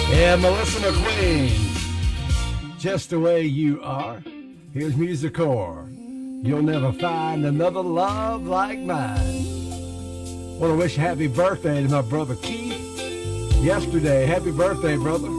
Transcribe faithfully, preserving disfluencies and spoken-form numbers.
Yeah, Melissa McQueen, just the way you are. Here's Musicore. You'll never find another love like mine. Want to wish a happy birthday to my brother Keith. Yesterday, happy birthday, brother.